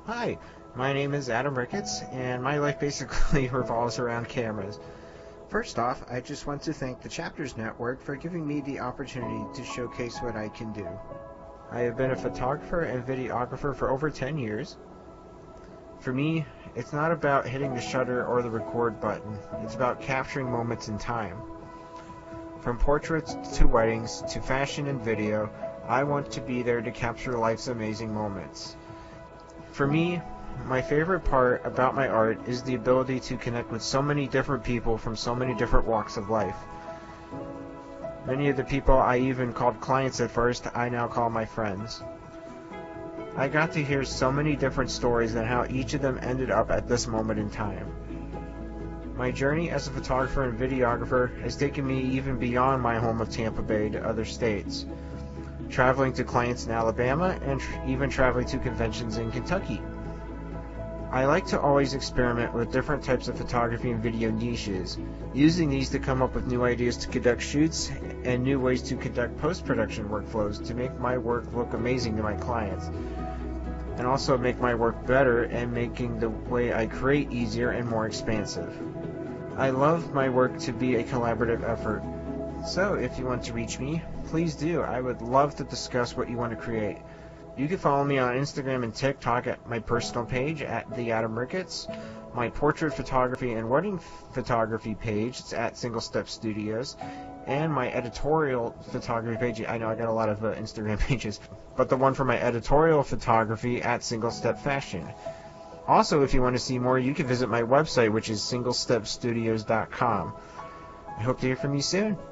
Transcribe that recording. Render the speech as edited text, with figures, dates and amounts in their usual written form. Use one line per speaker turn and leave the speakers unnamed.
Hi, my name is Adam Ricketts, and my life basically revolves around cameras. First off, I just want to thank the Chapters Network for giving me the opportunity to showcase what I can do. I have been a photographer and videographer for over 10 years. For me, it's not about hitting the shutter or the record button, it's about capturing moments in time. From portraits to weddings to fashion and video, I want to be there to capture life's amazing moments. For me, my favorite part about my art is the ability to connect with so many different people from so many different walks of life. Many of the people I even called clients at first, I now call my friends. I got to hear so many different stories and how each of them ended up at this moment in time. My journey as a photographer and videographer has taken me even beyond my home of Tampa Bay to other states, traveling to clients in Alabama and even traveling to conventions in Kentucky. I like to always experiment with different types of photography and video niches, using these to come up with new ideas to conduct shoots and new ways to conduct post-production workflows to make my work look amazing to my clients, and also make my work better and making the way I create easier and more expansive. I love my work to be a collaborative effort. So, if you want to reach me, please do. I would love to discuss what you want to create. You can follow me on Instagram and TikTok at my personal page at The Adam Ricketts, my portrait photography and wedding photography page, it's at Single Step Studios, and my editorial photography page. I know I got a lot of Instagram pages, but the one for my editorial photography at Single Step Fashion. Also, if you want to see more, you can visit my website, which is singlestepstudios.com. I hope to hear from you soon.